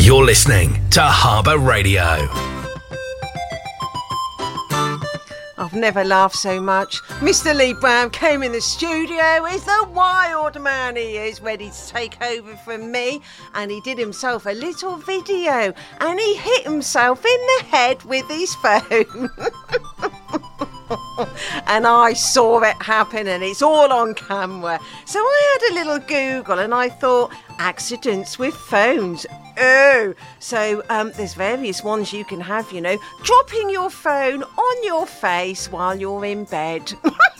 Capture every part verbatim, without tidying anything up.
You're listening to Harbour Radio. I've never laughed so much. Mister Lee Brown came in the studio. He's the wild man he is, ready to take over from me. And he did himself a little video. And he hit himself in the head with his phone. And I saw it happen, and it's all on camera. So I had a little Google, and I thought, accidents with phones. Oh, so um, there's various ones you can have, you know, dropping your phone on your face while you're in bed.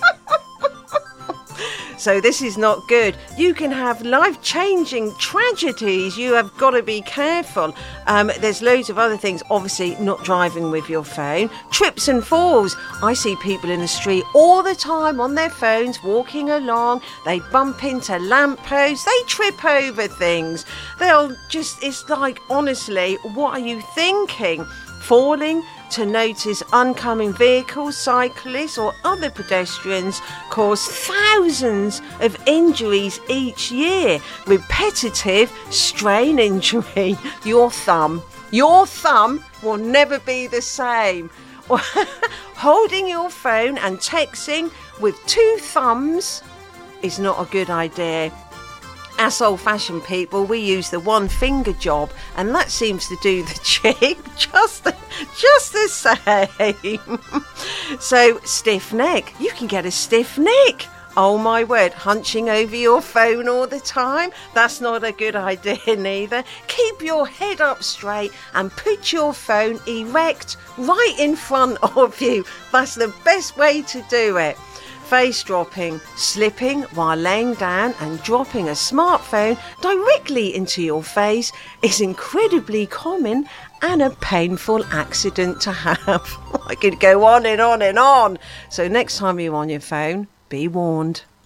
So this is not good. You can have life-changing tragedies. You have got to be careful. Um, there's loads of other things. Obviously, not driving with your phone. Trips and falls. I see people in the street all the time on their phones, walking along. They bump into lampposts. They trip over things. They'll just, it's like, honestly, what are you thinking? Falling to notice oncoming vehicles, cyclists or other pedestrians cause thousands of injuries each year. Repetitive strain injury. Your thumb. Your thumb will never be the same. Holding your phone and texting with two thumbs is not a good idea. Us old-fashioned people, we use the one-finger job, and that seems to do the trick just the, just the same. So, stiff neck. You can get a stiff neck. Oh my word, hunching over your phone all the time? That's not a good idea neither. Keep your head up straight and put your phone erect right in front of you. That's the best way to do it. Face dropping, slipping while laying down and dropping a smartphone directly into your face is incredibly common and a painful accident to have. I could go on and on and on. So next time you're on your phone, be warned.